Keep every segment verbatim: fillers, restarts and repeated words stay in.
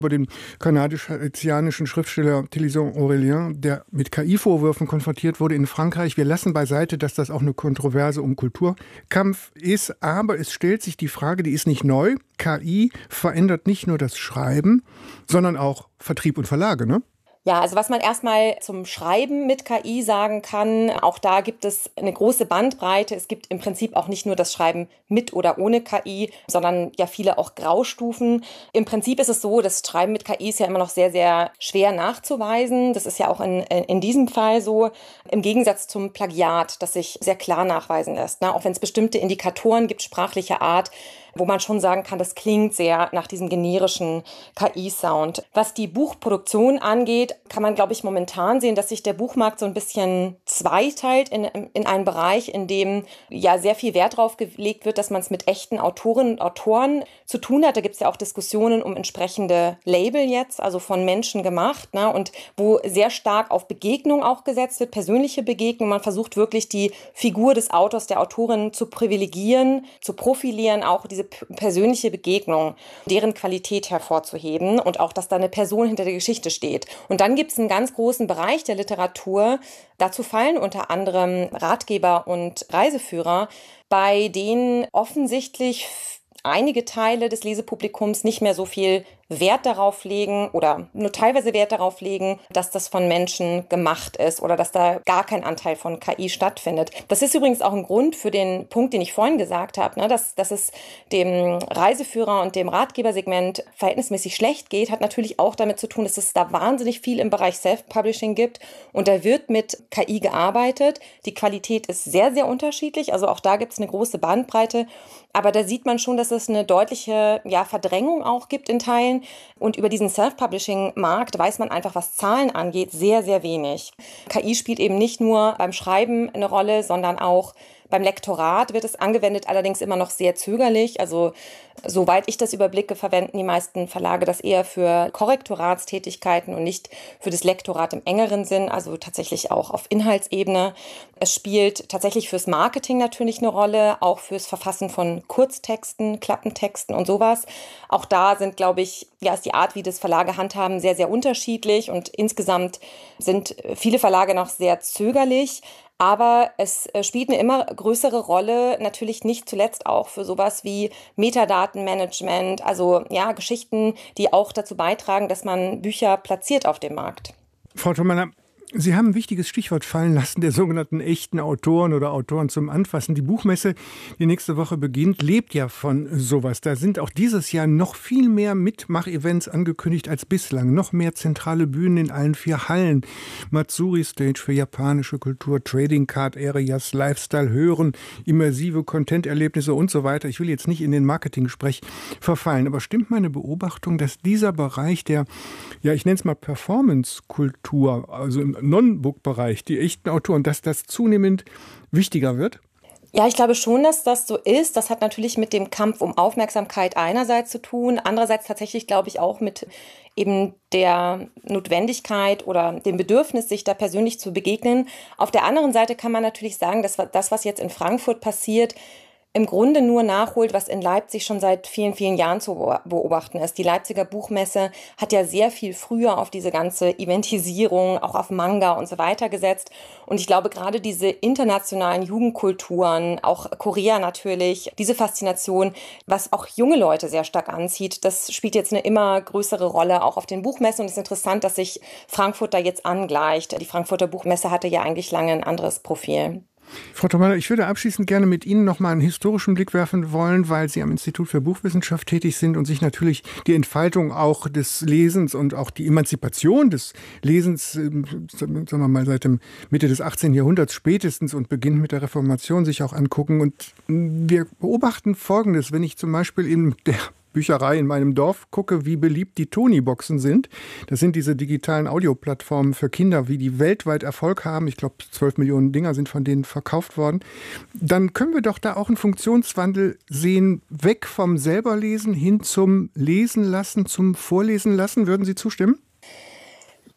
über den kanadisch-haitianischen Schriftsteller Téléson Aurélien, der mit K I-Vorwürfen konfrontiert wurde in Frankreich. Wir lassen beiseite, dass das auch eine Kontroverse um Kulturkampf ist, aber es stellt sich die Frage, die ist nicht neu. K I verändert nicht nur das Schreiben, sondern auch Vertrieb und Verlage, ne? Ja, also was man erstmal zum Schreiben mit K I sagen kann, auch da gibt es eine große Bandbreite. Es gibt im Prinzip auch nicht nur das Schreiben mit oder ohne K I, sondern ja viele auch Graustufen. Im Prinzip ist es so, das Schreiben mit K I ist ja immer noch sehr, sehr schwer nachzuweisen. Das ist ja auch in, in diesem Fall so, im Gegensatz zum Plagiat, das sich sehr klar nachweisen lässt. Ne? Auch wenn es bestimmte Indikatoren gibt, sprachlicher Art, wo man schon sagen kann, das klingt sehr nach diesem generischen K I-Sound. Was die Buchproduktion angeht, kann man, glaube ich, momentan sehen, dass sich der Buchmarkt so ein bisschen zweiteilt in, in einen Bereich, in dem ja sehr viel Wert drauf gelegt wird, dass man es mit echten Autorinnen und Autoren zu tun hat. Da gibt es ja auch Diskussionen um entsprechende Label jetzt, also von Menschen gemacht, ne, und wo sehr stark auf Begegnung auch gesetzt wird, persönliche Begegnung. Man versucht wirklich die Figur des Autors, der Autorin zu privilegieren, zu profilieren, auch diese persönliche Begegnung, deren Qualität hervorzuheben und auch, dass da eine Person hinter der Geschichte steht. Und dann gibt es einen ganz großen Bereich der Literatur, dazu fallen unter anderem Ratgeber und Reiseführer, bei denen offensichtlich einige Teile des Lesepublikums nicht mehr so viel Wert darauf legen oder nur teilweise Wert darauf legen, dass das von Menschen gemacht ist oder dass da gar kein Anteil von K I stattfindet. Das ist übrigens auch ein Grund für den Punkt, den ich vorhin gesagt habe, ne, dass, dass es dem Reiseführer und dem Ratgebersegment verhältnismäßig schlecht geht, hat natürlich auch damit zu tun, dass es da wahnsinnig viel im Bereich Self-Publishing gibt und da wird mit K I gearbeitet. Die Qualität ist sehr, sehr unterschiedlich, also auch da gibt es eine große Bandbreite, aber da sieht man schon, dass es eine deutliche ja, Verdrängung auch gibt in Teilen. Und über diesen Self-Publishing-Markt weiß man einfach, was Zahlen angeht, sehr, sehr wenig. K I spielt eben nicht nur beim Schreiben eine Rolle, sondern auch beim Lektorat wird es angewendet, allerdings immer noch sehr zögerlich. Also soweit ich das überblicke, verwenden die meisten Verlage das eher für Korrektoratstätigkeiten und nicht für das Lektorat im engeren Sinn, also tatsächlich auch auf Inhaltsebene. Es spielt tatsächlich fürs Marketing natürlich eine Rolle, auch fürs Verfassen von Kurztexten, Klappentexten und sowas. Auch da sind, glaube ich, ja, ist die Art, wie das Verlage handhaben, sehr, sehr unterschiedlich und insgesamt sind viele Verlage noch sehr zögerlich. Aber es spielt eine immer größere Rolle, natürlich nicht zuletzt auch für sowas wie Metadatenmanagement, also ja, Geschichten, die auch dazu beitragen, dass man Bücher platziert auf dem Markt. Frau Thomaner, Sie haben ein wichtiges Stichwort fallen lassen, der sogenannten echten Autoren oder Autoren zum Anfassen. Die Buchmesse, die nächste Woche beginnt, lebt ja von sowas. Da sind auch dieses Jahr noch viel mehr Mitmach-Events angekündigt als bislang. Noch mehr zentrale Bühnen in allen vier Hallen. Matsuri Stage für japanische Kultur, Trading Card Areas, Lifestyle hören, immersive Content-Erlebnisse und so weiter. Ich will jetzt nicht in den Marketing-Sprech verfallen, aber stimmt meine Beobachtung, dass dieser Bereich der, ja, ich nenne es mal Performance-Kultur, also im Non-Book-Bereich, die echten Autoren, dass das zunehmend wichtiger wird? Ja, ich glaube schon, dass das so ist. Das hat natürlich mit dem Kampf um Aufmerksamkeit einerseits zu tun, andererseits tatsächlich, glaube ich, auch mit eben der Notwendigkeit oder dem Bedürfnis, sich da persönlich zu begegnen. Auf der anderen Seite kann man natürlich sagen, dass das, was jetzt in Frankfurt passiert, im Grunde nur nachholt, was in Leipzig schon seit vielen, vielen Jahren zu beobachten ist. Die Leipziger Buchmesse hat ja sehr viel früher auf diese ganze Eventisierung, auch auf Manga und so weiter gesetzt. Und ich glaube, gerade diese internationalen Jugendkulturen, auch Korea natürlich, diese Faszination, was auch junge Leute sehr stark anzieht, das spielt jetzt eine immer größere Rolle, auch auf den Buchmessen. Und es ist interessant, dass sich Frankfurt da jetzt angleicht. Die Frankfurter Buchmesse hatte ja eigentlich lange ein anderes Profil. Frau Thomaner, ich würde abschließend gerne mit Ihnen noch mal einen historischen Blick werfen wollen, weil Sie am Institut für Buchwissenschaft tätig sind und sich natürlich die Entfaltung auch des Lesens und auch die Emanzipation des Lesens, sagen wir mal, seit dem Mitte des achtzehnten Jahrhunderts spätestens und beginnt mit der Reformation sich auch angucken. Und wir beobachten Folgendes, wenn ich zum Beispiel in der Bücherei in meinem Dorf gucke, wie beliebt die Tony-Boxen sind. Das sind diese digitalen Audioplattformen für Kinder, wie die weltweit Erfolg haben. Ich glaube, zwölf Millionen Dinger sind von denen verkauft worden. Dann können wir doch da auch einen Funktionswandel sehen, weg vom Selberlesen hin zum Lesen lassen, zum Vorlesen lassen. Würden Sie zustimmen?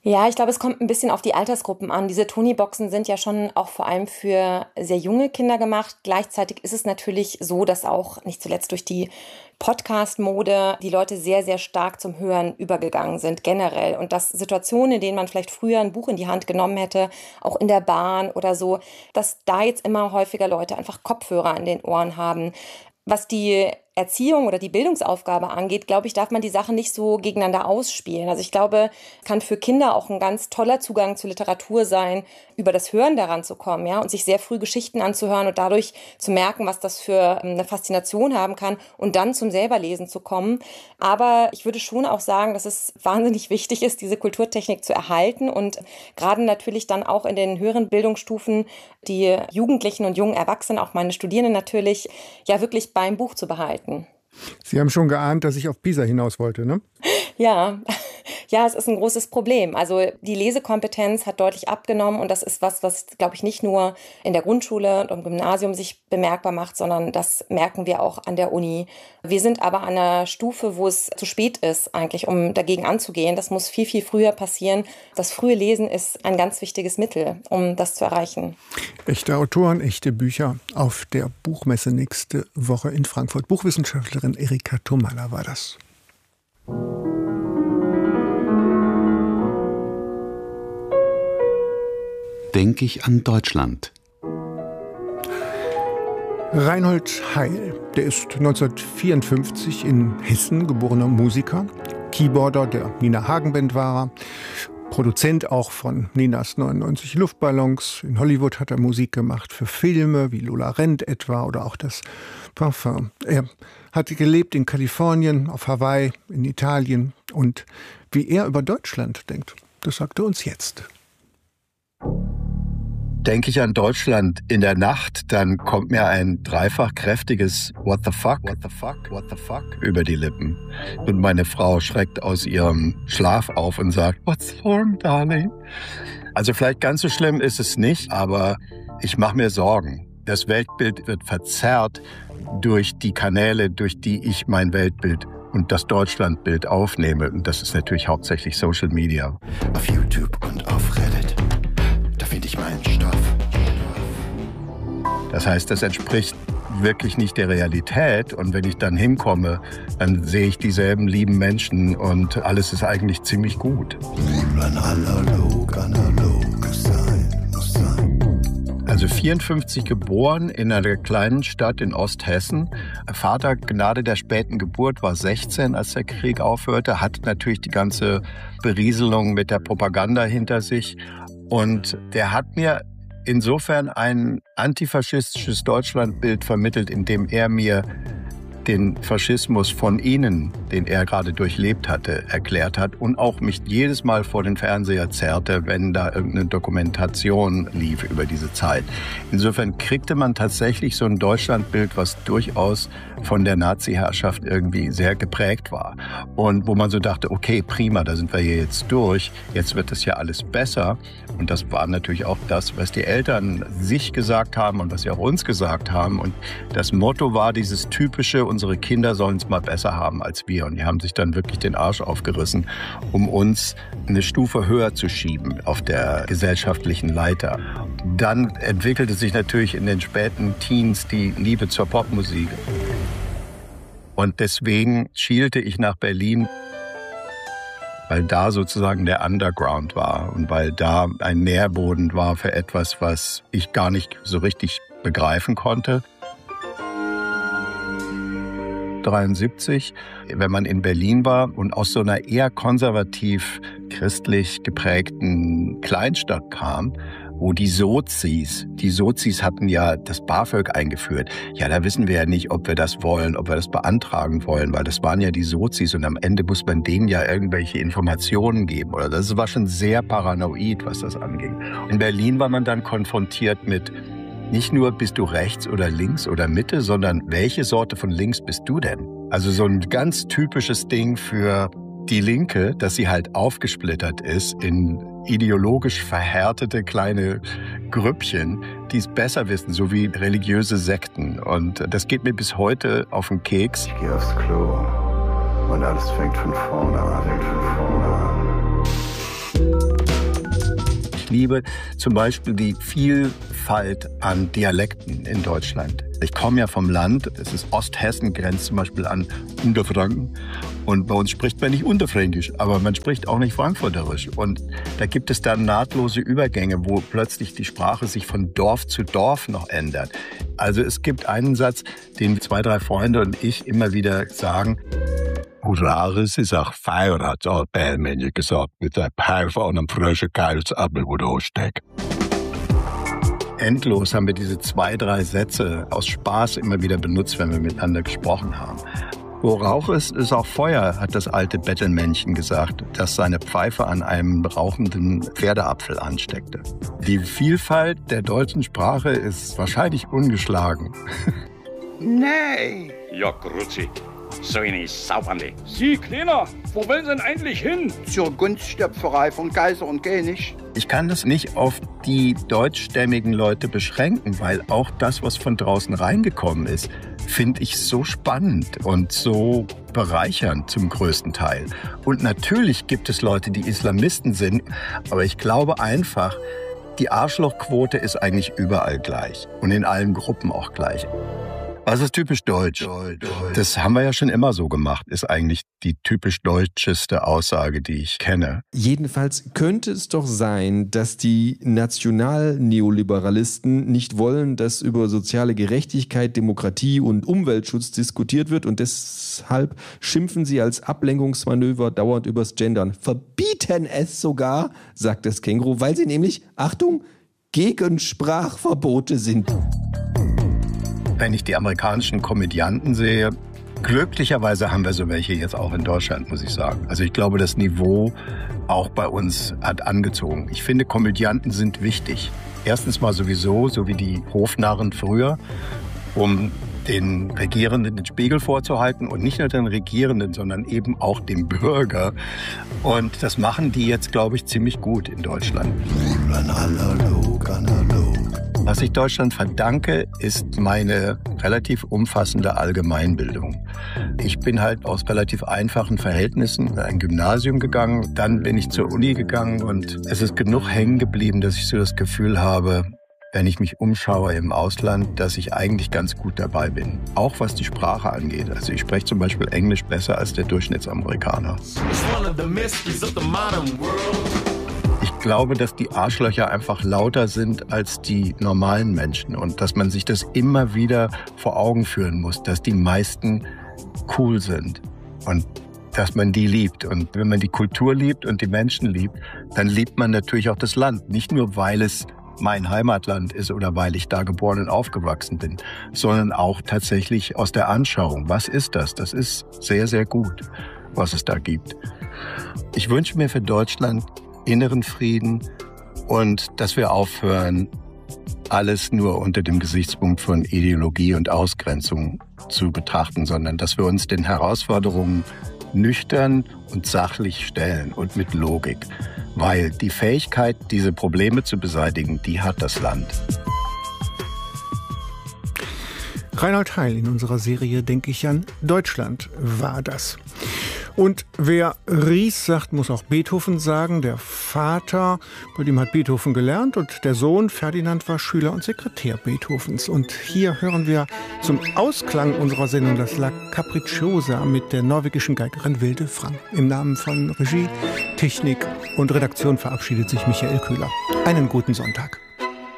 Ja, ich glaube, es kommt ein bisschen auf die Altersgruppen an. Diese Toni-Boxen sind ja schon auch vor allem für sehr junge Kinder gemacht. Gleichzeitig ist es natürlich so, dass auch nicht zuletzt durch die Podcast-Mode die Leute sehr, sehr stark zum Hören übergegangen sind, generell. Und dass Situationen, in denen man vielleicht früher ein Buch in die Hand genommen hätte, auch in der Bahn oder so, dass da jetzt immer häufiger Leute einfach Kopfhörer an den Ohren haben. Was die Erziehung oder die Bildungsaufgabe angeht, glaube ich, darf man die Sachen nicht so gegeneinander ausspielen. Also ich glaube, es kann für Kinder auch ein ganz toller Zugang zu Literatur sein, über das Hören daran zu kommen, ja, und sich sehr früh Geschichten anzuhören und dadurch zu merken, was das für eine Faszination haben kann und dann zum Selberlesen zu kommen. Aber ich würde schon auch sagen, dass es wahnsinnig wichtig ist, diese Kulturtechnik zu erhalten und gerade natürlich dann auch in den höheren Bildungsstufen die Jugendlichen und jungen Erwachsenen, auch meine Studierenden natürlich, ja wirklich beim Buch zu behalten. Sie haben schon geahnt, dass ich auf Pisa hinaus wollte, ne? Ja, ja, es ist ein großes Problem. Also die Lesekompetenz hat deutlich abgenommen und das ist was, was, glaube ich, nicht nur in der Grundschule und im Gymnasium sich bemerkbar macht, sondern das merken wir auch an der Uni. Wir sind aber an einer Stufe, wo es zu spät ist eigentlich, um dagegen anzugehen. Das muss viel, viel früher passieren. Das frühe Lesen ist ein ganz wichtiges Mittel, um das zu erreichen. Echte Autoren, echte Bücher auf der Buchmesse nächste Woche in Frankfurt. Buchwissenschaftlerin Erika Thomalla war das. Denke ich an Deutschland. Reinhold Heil, der ist neunzehnhundertvierundfünfzig in Hessen geborener Musiker, Keyboarder der Nina Hagen Band war er, Produzent auch von Ninas neunundneunzig Luftballons. In Hollywood hat er Musik gemacht für Filme wie Lola Rent etwa oder auch das Parfum. Er hat gelebt in Kalifornien, auf Hawaii, in Italien und wie er über Deutschland denkt, das sagt er uns jetzt. Denke ich an Deutschland in der Nacht, dann kommt mir ein dreifach kräftiges What the fuck, what the fuck, what the fuck über die Lippen. Und meine Frau schreckt aus ihrem Schlaf auf und sagt, What's wrong, darling? Also vielleicht ganz so schlimm ist es nicht, aber ich mache mir Sorgen. Das Weltbild wird verzerrt durch die Kanäle, durch die ich mein Weltbild und das Deutschlandbild aufnehme. Und das ist natürlich hauptsächlich Social Media. Auf YouTube und auf Reddit, da finde ich meinen Stoff. Das heißt, das entspricht wirklich nicht der Realität. Und wenn ich dann hinkomme, dann sehe ich dieselben lieben Menschen und alles ist eigentlich ziemlich gut. Leben analog, analog sein, muss sein. Also vierundfünfzig geboren in einer kleinen Stadt in Osthessen. Vater, Gnade der späten Geburt, war sechzehn, als der Krieg aufhörte, hat natürlich die ganze Berieselung mit der Propaganda hinter sich. Und der hat mir insofern ein antifaschistisches Deutschlandbild vermittelt, indem er mir den Faschismus von ihnen, den er gerade durchlebt hatte, erklärt hat und auch mich jedes Mal vor den Fernseher zerrte, wenn da irgendeine Dokumentation lief über diese Zeit. Insofern kriegte man tatsächlich so ein Deutschlandbild, was durchaus von der Nazi-Herrschaft irgendwie sehr geprägt war. Und wo man so dachte, okay, prima, da sind wir hier jetzt durch, jetzt wird es ja alles besser. Und das war natürlich auch das, was die Eltern sich gesagt haben und was sie auch uns gesagt haben. Und das Motto war dieses typische, unsere Kinder sollen es mal besser haben als wir. Und die haben sich dann wirklich den Arsch aufgerissen, um uns eine Stufe höher zu schieben auf der gesellschaftlichen Leiter. Dann entwickelte sich natürlich in den späten Teens die Liebe zur Popmusik. Und deswegen schielte ich nach Berlin, weil da sozusagen der Underground war und weil da ein Nährboden war für etwas, was ich gar nicht so richtig begreifen konnte. dreiundsiebzig, wenn man in Berlin war und aus so einer eher konservativ christlich geprägten Kleinstadt kam, wo die Sozis, die Sozis hatten ja das BAföG eingeführt. Ja, da wissen wir ja nicht, ob wir das wollen, ob wir das beantragen wollen, weil das waren ja die Sozis und am Ende muss man denen ja irgendwelche Informationen geben. Oder das war schon sehr paranoid, was das anging. In Berlin war man dann konfrontiert mit nicht nur bist du rechts oder links oder Mitte, sondern welche Sorte von links bist du denn? Also so ein ganz typisches Ding für die Linke, dass sie halt aufgesplittert ist in ideologisch verhärtete kleine Grüppchen, die es besser wissen, so wie religiöse Sekten. Und das geht mir bis heute auf den Keks. Ich gehe aufs Klo und alles fängt von vorne an. Fängt von vorne an. liebe zum Beispiel die Vielfalt an Dialekten in Deutschland. Ich komme ja vom Land, es ist Osthessen, grenzt zum Beispiel an Unterfranken. Und bei uns spricht man nicht Unterfränkisch, aber man spricht auch nicht Frankfurterisch. Und da gibt es dann nahtlose Übergänge, wo plötzlich die Sprache sich von Dorf zu Dorf noch ändert. Also es gibt einen Satz, den zwei, drei Freunde und ich immer wieder sagen. Rares ist auch Feier, hat auch Bärmännchen gesagt, mit der Pfeife und einem frischen Geilsapfel, wo du steckst. Endlos haben wir diese zwei, drei Sätze aus Spaß immer wieder benutzt, wenn wir miteinander gesprochen haben. Wo Rauch ist, ist auch Feuer, hat das alte Bettelmännchen gesagt, das seine Pfeife an einem rauchenden Pferdeapfel ansteckte. Die Vielfalt der deutschen Sprache ist wahrscheinlich ungeschlagen. Nee! Ja, grüezi. So eine Saubande. Sie, Kleiner, wo wollen Sie denn eigentlich hin? Zur Gunststöpferei von Kaiser und König. Ich kann das nicht auf die deutschstämmigen Leute beschränken, weil auch das, was von draußen reingekommen ist, finde ich so spannend und so bereichernd zum größten Teil. Und natürlich gibt es Leute, die Islamisten sind, aber ich glaube einfach, die Arschlochquote ist eigentlich überall gleich und in allen Gruppen auch gleich. Was ist typisch deutsch? Das haben wir ja schon immer so gemacht, ist eigentlich die typisch deutscheste Aussage, die ich kenne. Jedenfalls könnte es doch sein, dass die Nationalneoliberalisten nicht wollen, dass über soziale Gerechtigkeit, Demokratie und Umweltschutz diskutiert wird und deshalb schimpfen sie als Ablenkungsmanöver dauernd übers Gendern. Verbieten es sogar, sagt das Känguru, weil sie nämlich, Achtung, gegen Sprachverbote sind. Wenn ich die amerikanischen Komödianten sehe, glücklicherweise haben wir so welche jetzt auch in Deutschland, muss ich sagen. Also ich glaube, das Niveau auch bei uns hat angezogen. Ich finde, Komödianten sind wichtig. Erstens mal sowieso, so wie die Hofnarren früher, um den Regierenden den Spiegel vorzuhalten und nicht nur den Regierenden, sondern eben auch dem Bürger. Und das machen die jetzt, glaube ich, ziemlich gut in Deutschland. Analog, analog. Was ich Deutschland verdanke, ist meine relativ umfassende Allgemeinbildung. Ich bin halt aus relativ einfachen Verhältnissen in ein Gymnasium gegangen, dann bin ich zur Uni gegangen und es ist genug hängen geblieben, dass ich so das Gefühl habe, wenn ich mich umschaue im Ausland, dass ich eigentlich ganz gut dabei bin. Auch was die Sprache angeht. Also ich spreche zum Beispiel Englisch besser als der Durchschnittsamerikaner. Ich glaube, dass die Arschlöcher einfach lauter sind als die normalen Menschen und dass man sich das immer wieder vor Augen führen muss, dass die meisten cool sind und dass man die liebt. Und wenn man die Kultur liebt und die Menschen liebt, dann liebt man natürlich auch das Land. Nicht nur, weil es mein Heimatland ist oder weil ich da geboren und aufgewachsen bin, sondern auch tatsächlich aus der Anschauung. Was ist das? Das ist sehr, sehr gut, was es da gibt. Ich wünsche mir für Deutschland inneren Frieden und dass wir aufhören, alles nur unter dem Gesichtspunkt von Ideologie und Ausgrenzung zu betrachten, sondern dass wir uns den Herausforderungen nüchtern und sachlich stellen und mit Logik. Weil die Fähigkeit, diese Probleme zu beseitigen, die hat das Land. Reinhold Heil in unserer Serie Denke ich an Deutschland war das. Und wer Ries sagt, muss auch Beethoven sagen. Der Vater, bei dem hat Beethoven gelernt und der Sohn Ferdinand war Schüler und Sekretär Beethovens. Und hier hören wir zum Ausklang unserer Sendung das La Capricciosa mit der norwegischen Geigerin Vilde Frang. Im Namen von Regie, Technik und Redaktion verabschiedet sich Michael Köhler. Einen guten Sonntag.